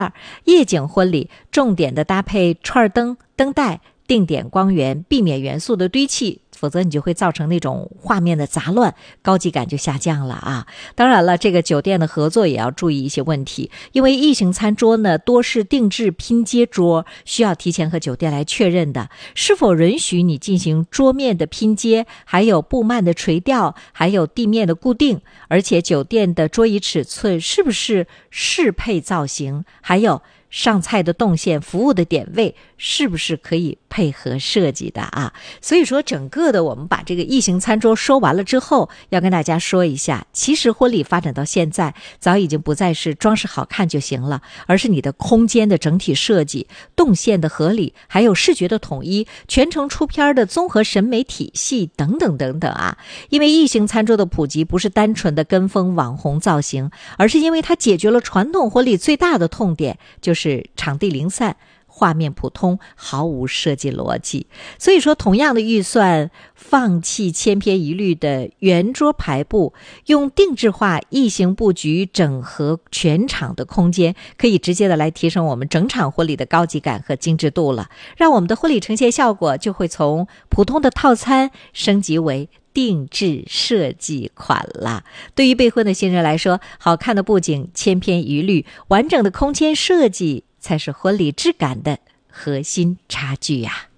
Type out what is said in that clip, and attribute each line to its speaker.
Speaker 1: 夜景婚礼重点的搭配串灯、灯带、定点光源，避免元素的堆砌，否则你就会造成那种画面的杂乱，高级感就下降了啊。当然了，这个酒店的合作也要注意一些问题，因为异形餐桌呢多是定制拼接桌，需要提前和酒店来确认的，是否允许你进行桌面的拼接，还有布幔的垂吊，还有地面的固定，而且酒店的桌椅尺寸是不是适配造型，还有上菜的动线、服务的点位是不是可以配合设计的啊？所以说整个的我们把这个异形餐桌说完了之后，要跟大家说一下，其实婚礼发展到现在早已经不再是装饰好看就行了，而是你的空间的整体设计、动线的合理，还有视觉的统一，全程出片的综合审美体系等等等等啊。因为异形餐桌的普及不是单纯的跟风网红造型，而是因为它解决了传统婚礼最大的痛点，就是场地零散，画面普通，毫无设计逻辑。所以说同样的预算，放弃千篇一律的圆桌排布，用定制化异形布局整合全场的空间，可以直接的来提升我们整场婚礼的高级感和精致度了，让我们的婚礼呈现效果就会从普通的套餐升级为定制设计款了。对于备婚的新人来说，好看的布景、千篇一律、完整的空间设计才是婚礼质感的核心差距呀。